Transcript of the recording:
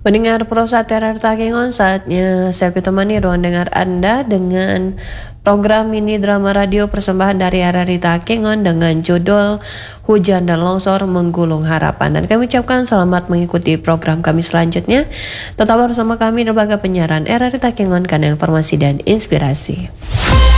Pendengar Prosa Terar Takengon, saatnya saya temani ruang dengar Anda dengan program mini drama radio persembahan dari RRI Takengon dengan judul Hujan dan Longsor Menggulung Harapan. Dan kami ucapkan selamat mengikuti program kami selanjutnya. Tetap bersama kami di lembaga penyiaran RRI Takengon, kanal informasi dan inspirasi.